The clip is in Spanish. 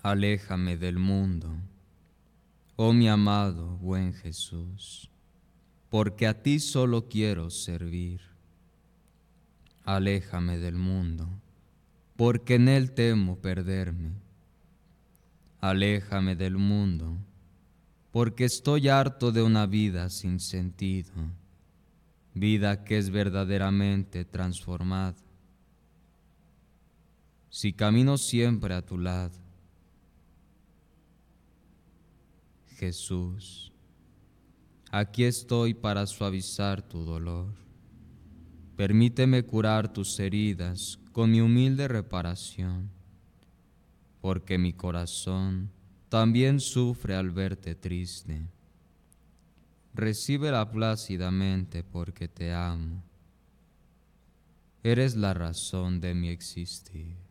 Aléjame del mundo, oh mi amado buen Jesús, porque a ti solo quiero servir. Aléjame del mundo, porque en él temo perderme. Aléjame del mundo, porque estoy harto de una vida sin sentido, vida que es verdaderamente transformada. Si camino siempre a tu lado, Jesús, aquí estoy para suavizar tu dolor. Permíteme curar tus heridas con mi humilde reparación, porque mi corazón también sufre al verte triste. Recíbela plácidamente porque te amo. Eres la razón de mi existir.